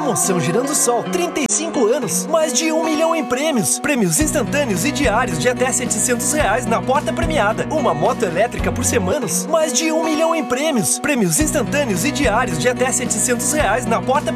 Promoção Girando Sol, 35 anos, mais de 1 milhão em prêmios. Prêmios instantâneos e diários de até R$700 na porta premiada. Uma moto elétrica por semanas, mais de 1 milhão em prêmios. Prêmios instantâneos e diários de até R$700 na porta